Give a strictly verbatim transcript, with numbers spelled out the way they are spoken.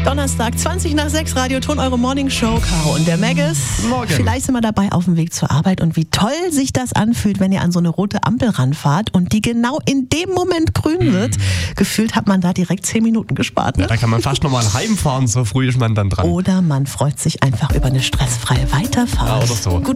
Donnerstag, zwanzig nach sechs, Radioton, eure Morning Show, Caro und der Maggis. Morgen. Vielleicht sind wir dabei auf dem Weg zur Arbeit und wie toll sich das anfühlt, wenn ihr an so eine rote Ampel ranfahrt und die genau in dem Moment grün wird. Mhm. Gefühlt hat man da direkt zehn Minuten gespart. Ne? Ja, da kann man fast nochmal heimfahren, so früh ist man dann dran. Oder man freut sich einfach über eine stressfreie Weiterfahrt. Ja, oder so.